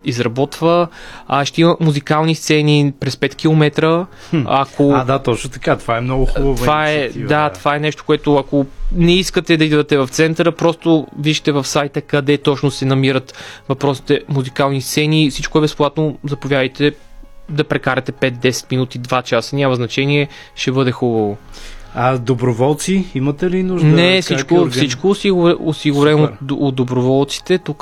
изработва. Ще има музикални сцени през 5 км. Да, точно така. Това е много хубаво. Това е нещо, което ако не искате да идвате в центъра, просто вижте в сайта къде точно се намират въпросите музикални сцени. Всичко е безплатно. Заповядайте да прекарате 5-10 минути, 2 часа. Няма значение, ще бъде хубаво. Доброволци, имате ли нужда? Не, всичко осигурено от доброволците. Тук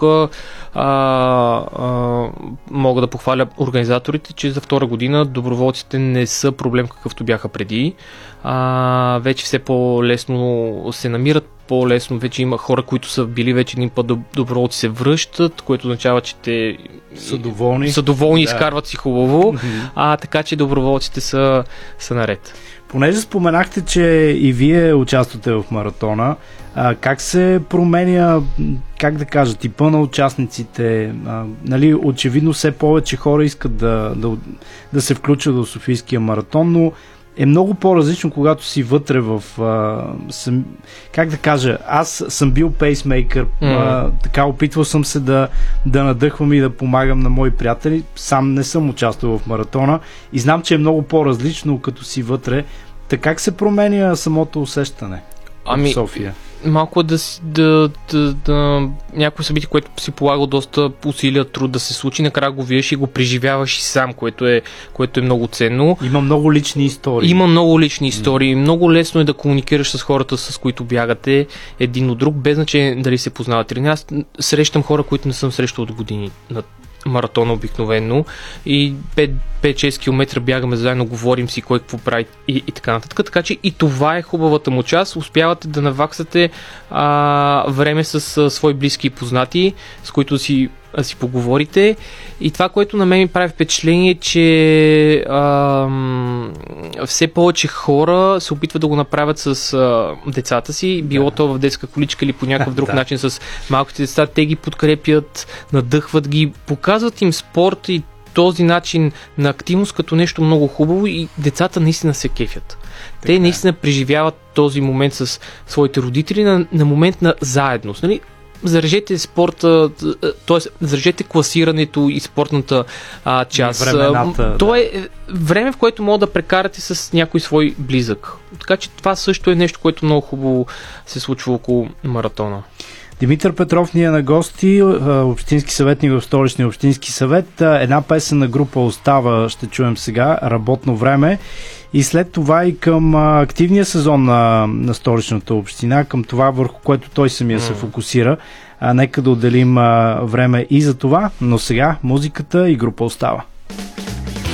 мога да похваля организаторите, че за втора година доброволците не са проблем какъвто бяха преди. Вече все по-лесно се намират, по-лесно вече има хора, които са били вече един път доброволци се връщат, което означава, че те са доволни, изкарват си хубаво, така че доброволците са наред. Понеже споменахте, че и вие участвате в маратона, как се променя, как да кажа, типа на участниците? Очевидно все повече хора искат да се включат в Софийския маратон, но е много по-различно, когато си вътре в... как да кажа, аз съм бил пейсмейкър, така опитвал съм се да надъхвам и да помагам на мои приятели. Сам не съм участвал в маратона и знам, че е много по-различно, като си вътре. Така как се променя самото усещане в София? Малко някои събитие, което си полагал доста усилия, труд да се случи, накрая го виеш и го преживяваш и сам, което е много ценно. Има много лични истории. Много лесно е да комуникираш с хората, с които бягате един от друг, без значение дали се познават или не. Аз срещам хора, които не съм срещал от години на маратона обикновено и 5-6 км бягаме заедно, говорим си кой какво прави и така нататък. Така че и това е хубавата му част. Успявате да наваксате време с свои близки и познати, с които си поговорите. И това, което на мен ми прави впечатление, е, че все повече хора се опитват да го направят с децата си, било то в детска количка или по някакъв друг начин с малките деца. Те ги подкрепят, надъхват ги, показват им спорт и този начин на активност като нещо много хубаво и децата наистина се кефят. Те наистина преживяват този момент с своите родители на момент на заедност. Нали? Зарежете спорта, т.е. зарежете класирането и спортната част. То е време, в което мога да прекарате с някой свой близък. Така че това също е нещо, което много хубаво се случва около маратона. Димитър Петров ни е на гости, общински съветник в Столичния общински съвет. Една песен на група Остава ще чуем сега, Работно време. И след това и към активния сезон на Столичната община, към това, върху което той самия се фокусира. Нека да отделим време и за това, но сега музиката и група Остава.